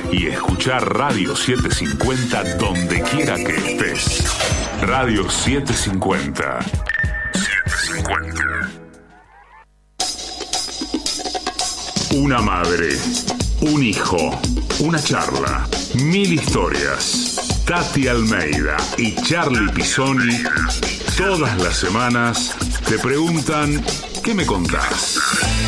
y escuchar Radio 750 donde quiera que estés. Radio 750. 750. Una madre, un hijo, una charla, 1000 historias. Tati Almeida y Charlie Pisoni todas las semanas te preguntan: ¿qué me contás?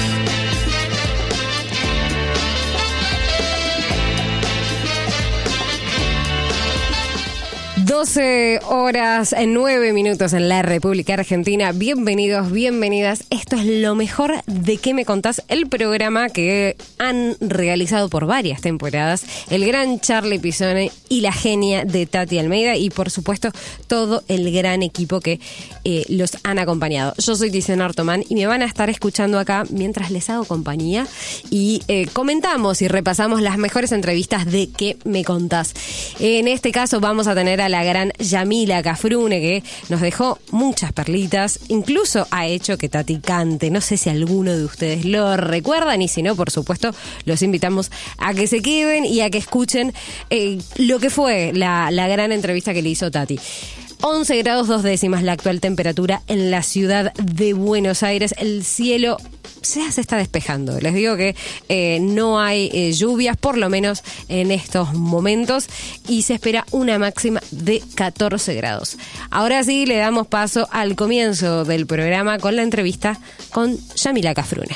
12:09 en la República Argentina. Bienvenidos, bienvenidas. Esto es lo mejor de ¿Qué me contás? El programa que han realizado por varias temporadas el gran Charlie Pisoni y la genia de Tati Almeida, y por supuesto todo el gran equipo que los han acompañado. Yo soy Tiziana Artomán y me van a estar escuchando acá mientras les hago compañía y comentamos y repasamos las mejores entrevistas de ¿Qué me contás? En este caso vamos a tener a la gran Yamila Cafrune, que nos dejó muchas perlitas, incluso ha hecho que Tati cante. No sé si alguno de ustedes lo recuerdan, y si no, por supuesto, los invitamos a que se queden y a que escuchen lo que fue la gran entrevista que le hizo Tati. 11 grados 2 décimas la actual temperatura en la ciudad de Buenos Aires. El cielo se está despejando. Les digo que no hay lluvias, por lo menos en estos momentos, y se espera una máxima de 14 grados. Ahora sí, le damos paso al comienzo del programa con la entrevista con Yamila Cafrune.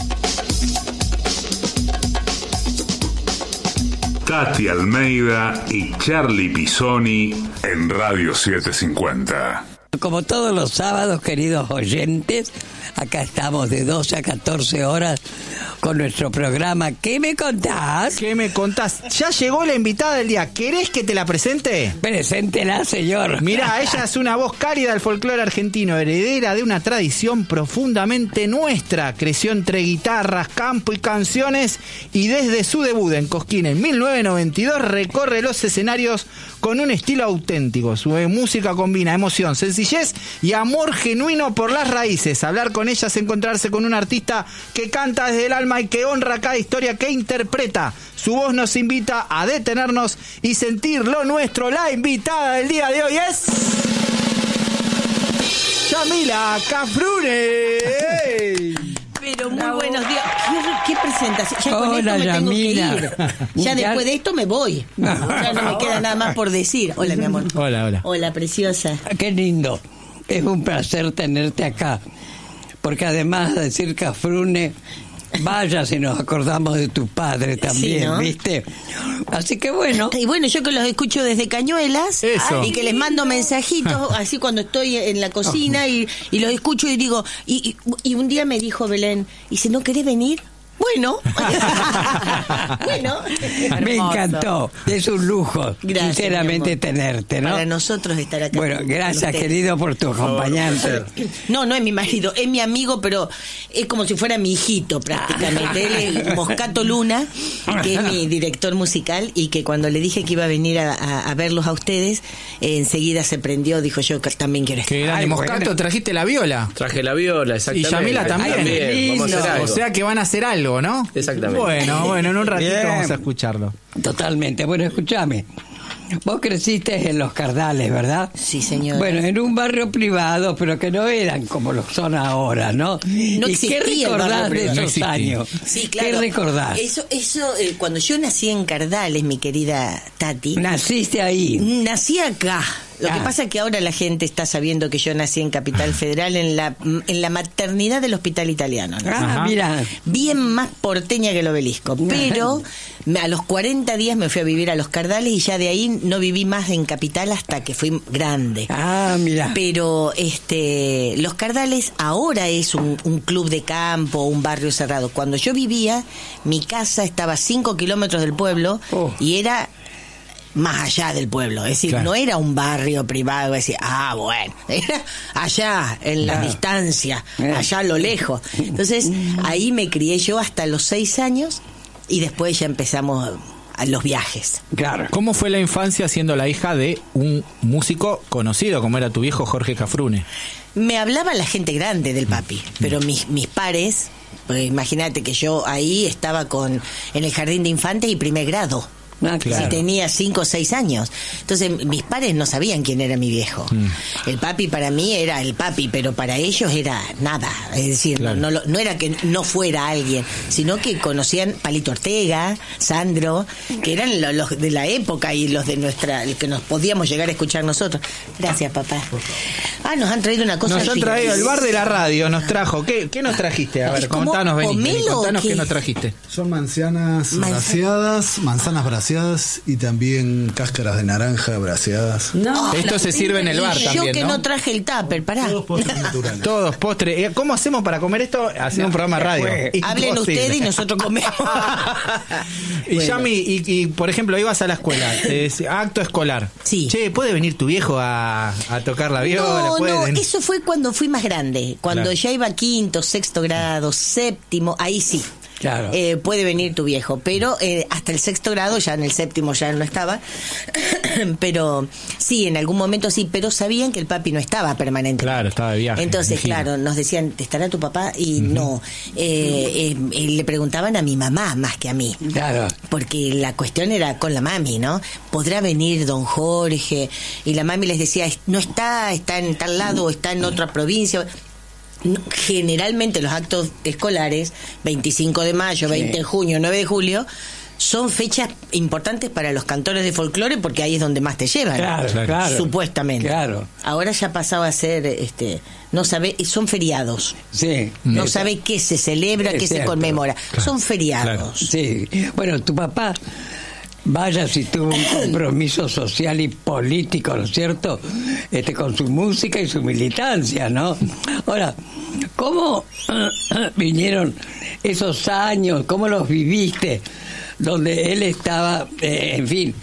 Tati Almeida y Charlie Pisoni en Radio 750. Como todos los sábados, queridos oyentes, acá estamos de 12 a 14 horas con nuestro programa ¿Qué me contás? ¿Qué me contás? Ya llegó la invitada del día. ¿Querés que te la presente? Preséntela, señor. Mirá, ella es una voz cálida del folclore argentino, heredera de una tradición profundamente nuestra. Creció entre guitarras, campo y canciones, y desde su debut en Cosquín en 1992 recorre los escenarios con un estilo auténtico. Su música combina emoción, sencillez y amor genuino por las raíces. Hablar con ella es encontrarse con un artista que canta desde el alma y que honra cada historia que interpreta. Su voz nos invita a detenernos y sentir lo nuestro. La invitada del día de hoy es Yamila Cafrune. Pero muy buenos días. ¿Qué presentación? Ya con Hola, esto me Yamila. tengo que ir. Ya después de esto me voy. Ya no me queda nada más por decir. Hola, mi amor. Hola. Hola, preciosa. Qué lindo. Es un placer tenerte acá. Porque además de decir Cafrune, vaya si nos acordamos de tu padre también, sí, ¿no? ¿viste? Así que bueno. Y bueno, yo que los escucho desde Cañuelas. Eso. Y que les mando mensajitos así cuando estoy en la cocina y los escucho y digo, y un día me dijo Belén, ¿y si no querés venir? Bueno. Bueno. Me encantó. Es un lujo, Gracias, sinceramente, tenerte, ¿no? Para nosotros estar acá. Bueno, gracias, querido, por tu acompañante. No es mi marido, es mi amigo, pero es como si fuera mi hijito prácticamente. Él es Moscato Luna, que es mi director musical, y que cuando le dije que iba a venir a verlos a ustedes, enseguida se prendió, dijo, yo también quiero estar. Qué grande. Moscato, bueno. ¿trajiste la viola? Traje la viola, Y exactamente. Yamila también. Vamos a hacer algo. O sea que van a hacer algo, ¿no? Exactamente. Bueno, en un ratito Bien. vamos a escucharlo. Totalmente. Bueno, escúchame. Vos creciste en Los Cardales, ¿verdad? Sí, señora. Bueno, en un barrio privado, pero que no eran como lo son ahora, ¿no? No ¿Y qué existía el recordás barrio de privado. No esos existía. años? Sí, claro. ¿Qué recordás? Eso cuando yo nací en Cardales, mi querida Tati, Naciste ahí. nací acá. Lo que Ah. pasa es que ahora la gente está sabiendo que yo nací en Capital Federal, en la maternidad del Hospital Italiano, ¿no? Ah, Ajá. mira. Bien más porteña que el Obelisco, pero a los 40 días me fui a vivir a Los Cardales y ya de ahí no viví más en Capital hasta que fui grande. Ah, mira. Pero Los Cardales ahora es un club de campo, un barrio cerrado. Cuando yo vivía, mi casa estaba a 5 kilómetros del pueblo y era más allá del pueblo, es decir, Claro. no era un barrio privado, es decir, bueno, era allá, en la distancia, allá a lo lejos. Entonces, ahí me crié yo hasta los 6 años y después ya empezamos a los viajes. Claro. ¿Cómo fue la infancia siendo la hija de un músico conocido como era tu viejo Jorge Cafrune? Me hablaba la gente grande del papi, pero mis pares, pues imagínate que yo ahí estaba en el jardín de infantes y primer grado. Claro. Si tenía 5 o 6 años. Entonces mis padres no sabían quién era mi viejo. El papi para mí era el papi, pero para ellos era nada. Es decir, Claro. no era que no fuera alguien, sino que conocían Palito Ortega, Sandro, que eran los de la época y los de el que nos podíamos llegar a escuchar nosotros. Gracias, papá. Nos han traído una cosa. Nos han traído el bar de la radio, nos trajo. ¿Qué nos trajiste? A ver, ¿Es como contanos, vení, pomelo contanos o qué? qué nos trajiste. Son manzanas braseadas, manzanas braseadas y también cáscaras de naranja braseadas. No. Esto se sirve en el bar Y también, yo que ¿no? no traje el tupper, pará. Todos postres naturales. Todos postres. ¿Cómo hacemos para comer esto? Hacemos un programa de radio. Hablen Imposible. ustedes y nosotros comemos. Y Yami, y por ejemplo, ibas a la escuela, acto escolar. Sí. Che, ¿puede venir tu viejo a tocar la viola? ¿Puede venir? Eso fue cuando fui más grande. Cuando Claro. ya iba a 5º, 6º grado, 7º, ahí sí. Claro. Puede venir tu viejo, pero hasta el 6º grado, ya en el 7º ya no estaba. Pero sí, en algún momento sí, pero sabían que el papi no estaba permanente. Claro, estaba de viaje. Entonces, de gira. claro, nos decían, ¿estará tu papá? Y no. Le preguntaban a mi mamá más que a mí. Claro. Porque la cuestión era con la mami, ¿no? ¿Podrá venir don Jorge? Y la mami les decía, no está en tal lado, está en otra provincia. No, generalmente los actos escolares, 25 de mayo, 20 de junio, 9 de julio, son fechas importantes para los cantores de folclore porque ahí es donde más te llevan. Claro. Supuestamente. Claro. Ahora ya pasaba a ser, no sabe, son feriados. Sí. No Eso. sabe qué se celebra, Es qué se cierto. conmemora. Son feriados. Sí. Bueno, tu papá, vaya si tuvo un compromiso social y político, ¿no es cierto? Con su música y su militancia, ¿no? Ahora, ¿cómo vinieron esos años? ¿Cómo los viviste? Donde él estaba, en fin,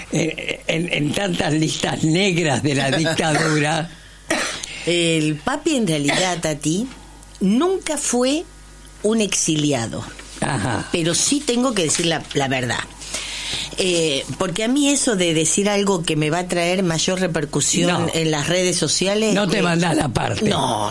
en tantas listas negras de la dictadura. El papi, en realidad, Tati, nunca fue un exiliado. Ajá. Pero sí tengo que decir la verdad. Porque a mí eso de decir algo que me va a traer mayor repercusión No. en las redes sociales... No te mandás la parte. No.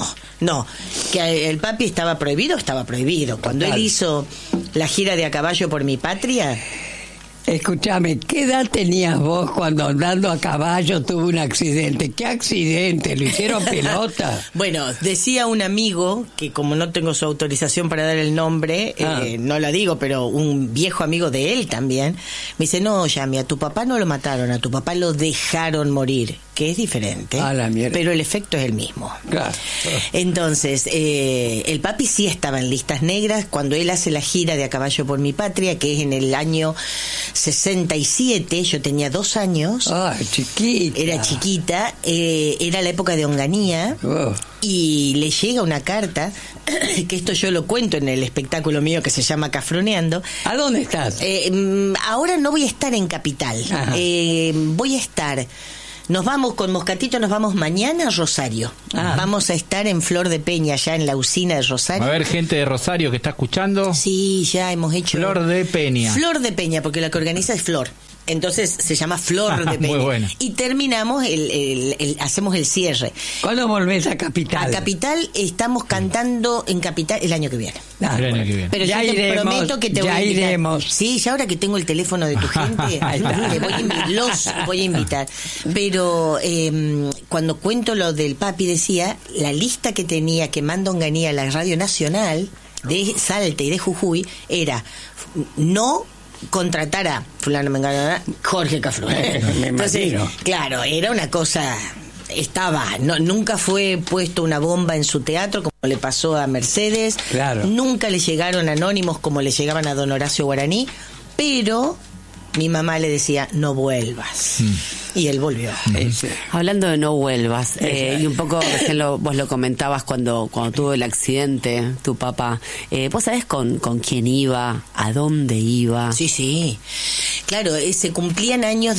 Que el papi estaba prohibido. Cuando Total. él hizo la gira de A Caballo por mi Patria... Escúchame, ¿qué edad tenías vos cuando andando a caballo tuvo un accidente? ¿Qué accidente? ¿Lo hicieron pelota? Bueno, decía un amigo, que como no tengo su autorización para dar el nombre, no la digo, pero un viejo amigo de él también, me dice, no, Yami, a tu papá no lo mataron, a tu papá lo dejaron morir, que es diferente, A la mierda. pero el efecto es el mismo. Claro. Entonces, el papi sí estaba en listas negras cuando él hace la gira de A Caballo por mi Patria, que es en el año 67, yo tenía 2 años. Ay, chiquita. Era chiquita, era la época de Onganía, y le llega una carta, que esto yo lo cuento en el espectáculo mío que se llama Cafroneando. ¿A dónde estás? Ahora no voy a estar en Capital, Ajá. voy a estar... Nos vamos con Moscatito, nos vamos mañana a Rosario. Ah. Vamos a estar en Flor de Peña, ya en la usina de Rosario. Va a haber gente de Rosario que está escuchando. Sí, ya hemos hecho... Flor de Peña. Flor de Peña, porque la que organiza es Flor. Entonces se llama Flor de Peña. Muy bueno. Y terminamos, hacemos el cierre. ¿Cuándo volvés a Capital? A Capital estamos cantando en Capital el año que viene. Ah, El año bueno. que viene. Pero Ya yo te iremos, prometo que te voy ya a invitar. iremos. Sí, ya ahora que tengo el teléfono de tu gente, Ahí está. los voy a invitar. Pero cuando cuento lo del papi, decía, la lista que tenía que manda Onganía a la Radio Nacional de Salta y de Jujuy era no contratar a fulano mengano, Jorge Cafrún. Me Entonces, imagino. claro, era una cosa... nunca fue puesto una bomba en su teatro como le pasó a Mercedes. Claro. Nunca le llegaron anónimos como le llegaban a don Horacio Guaraní, pero mi mamá le decía, no vuelvas. Y él volvió. Hablando de no vuelvas, y un poco recién vos lo comentabas cuando tuvo el accidente, tu papá, ¿vos sabés con quién iba, a dónde iba? Sí. Claro, se cumplían años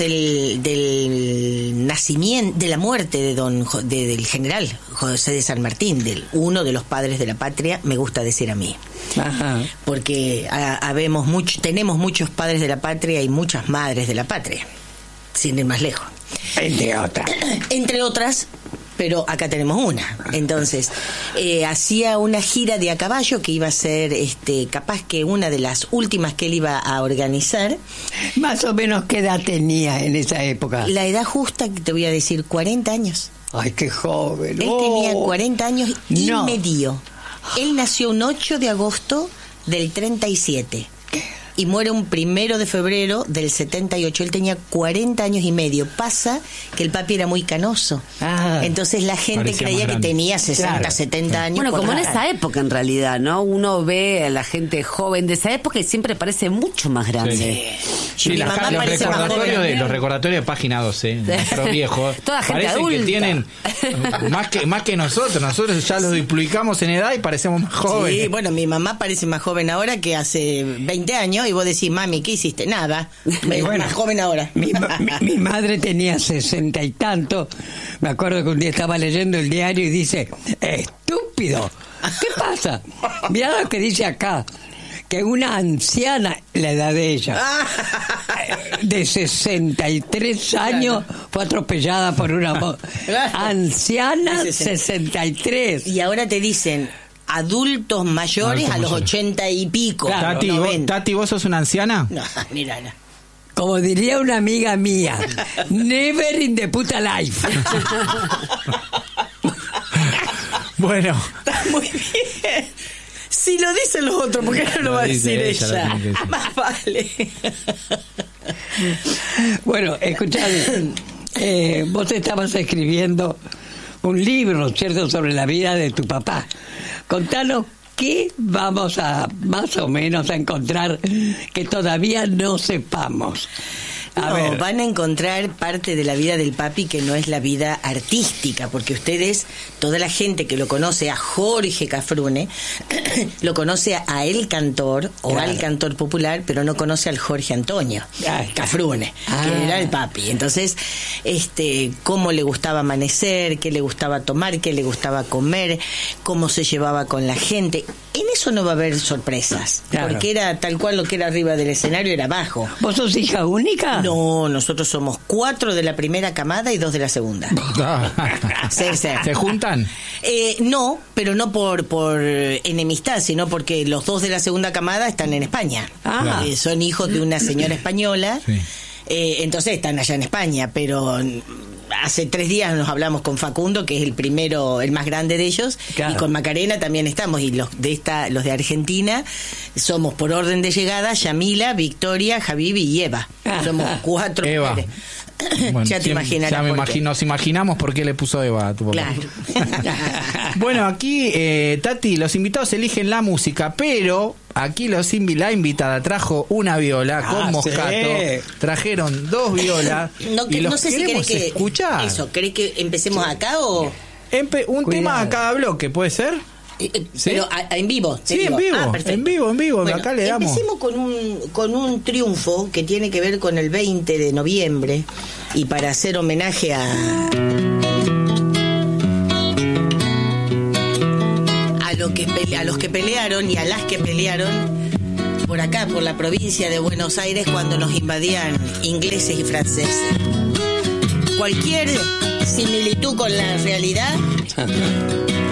del nacimiento, de la muerte del general José de San Martín, uno de los padres de la patria, me gusta decir a mí. Ajá. Porque tenemos muchos padres de la patria y muchas madres de la patria, sin ir más lejos. Entre otras. Entre otras, pero acá tenemos una. Entonces, hacía una gira de a caballo que iba a ser capaz que una de las últimas que él iba a organizar. Más o menos, ¿qué edad tenía en esa época? La edad justa, que te voy a decir, 40 años. Ay, qué joven. Él tenía 40 años y No. medio. Él nació un 8 de agosto del 37. Y muere un 1 de febrero del 78. Él tenía 40 años y medio. Pasa que el papi era muy canoso. Ah. Entonces la gente Parecía creía más que grande. tenía 60, Claro. 70 años. Bueno, como en por- esa época en realidad, ¿no? Uno ve a la gente joven de esa época y siempre parece mucho más grande. Sí, Mi los mamá parece más joven. los recordatorios de página 12, nuestros viejos, Toda gente parecen adulta. que tienen más que nosotros ya los duplicamos en edad y parecemos más jóvenes. Sí, bueno, mi mamá parece más joven ahora que hace 20 años y vos decís, mami, ¿qué hiciste? Nada. Es Bueno, más joven ahora. Mi madre tenía 60 y tanto. Me acuerdo que un día estaba leyendo el diario y dice, estúpido, ¿qué pasa? Mirá lo que dice acá, que una anciana, la edad de ella, de 63 años, fue atropellada por una anciana, De 63. Y ahora te dicen adultos mayores a los 80 y pico. Claro, Tati, 90. Tati, ¿vos sos una anciana? No, mira, no. Como diría una amiga mía, never in the puta life. Bueno, Muy bien. Si lo dicen los otros, ¿por qué no lo va a dice decir ella, lo ella? tiene que decir. Más vale. Bueno, escuchad, vos estabas escribiendo un libro, ¿cierto?, sobre la vida de tu papá. Contanos qué vamos a, más o menos, a encontrar que todavía no sepamos. A No, ver. van a encontrar parte de la vida del papi que no es la vida artística, porque ustedes, toda la gente que lo conoce a Jorge Cafrune, lo conoce a el cantor o Claro. al cantor popular, pero no conoce al Jorge Antonio Ay. Cafrune, Ah. que era el papi. Entonces, cómo le gustaba amanecer, qué le gustaba tomar, qué le gustaba comer, cómo se llevaba con la gente. En eso no va a haber sorpresas, Claro. porque era tal cual lo que era arriba del escenario, era abajo. ¿Vos sos hija única? No, nosotros somos 4 de la primera camada y 2 de la segunda. Sí, sí. ¿se juntan? No, pero no por enemistad, sino porque los 2 de la segunda camada están en España. Ah. Son hijos de una señora española. Sí. Entonces están allá en España, pero hace 3 días nos hablamos con Facundo, que es el primero, el más grande de ellos, Claro. y con Macarena también estamos, y los de Argentina somos por orden de llegada Yamila, Victoria, Javibi y Eva. Somos 4 Eva. mujeres. Bueno, Ya te imaginarás ya por qué. nos imaginamos por qué le puso Eva a tu papá. Claro. Bueno, aquí, Tati, los invitados eligen la música, pero aquí la invitada trajo una viola con Ah, Moscato, sí. trajeron 2 violas y los No sé si queremos querés que escuchar. eso, ¿querés que empecemos acá o Un Cuidado. tema a cada bloque, ¿puede ser? ¿Sí? pero en vivo? te Sí, digo. en vivo, Ah, perfecto. en vivo, Bueno, acá le damos. Empecemos con un triunfo que tiene que ver con el 20 de noviembre y para hacer homenaje a los que pelearon y a las que pelearon por acá, por la provincia de Buenos Aires, cuando nos invadían ingleses y franceses. Cualquier similitud con la realidad